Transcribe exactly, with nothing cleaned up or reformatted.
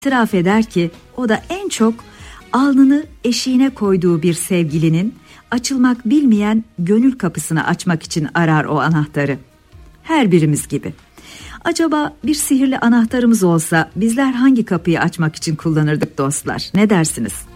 İtiraf eder ki o da en çok alnını eşiğine koyduğu bir sevgilinin açılmak bilmeyen gönül kapısını açmak için arar o anahtarı. Her birimiz gibi. Acaba bir sihirli anahtarımız olsa bizler hangi kapıyı açmak için kullanırdık dostlar? Ne dersiniz?